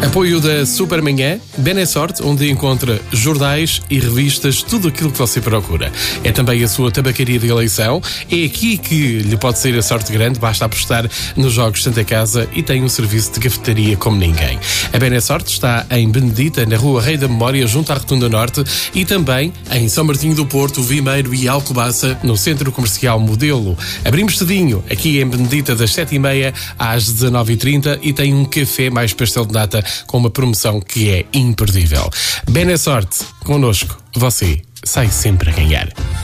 Apoio da Supermanhã, Benessorte, onde encontra jornais e revistas, tudo aquilo que você procura. É também a sua tabacaria de eleição. É aqui que lhe pode sair a sorte grande, basta apostar nos Jogos Santa Casa e tem um serviço de cafetaria como ninguém. A Benessorte está em Benedita, na Rua Rei da Memória, junto à Rotunda Norte, e também em São Martinho do Porto, Vimeiro e Alcobaça, no Centro Comercial Modelo. Abrimos cedinho, aqui em Benedita, das 7h30 às 19h30, e tem um café mais pastel de nata com uma promoção que é imperdível. Benessorte, connosco, você sai sempre a ganhar.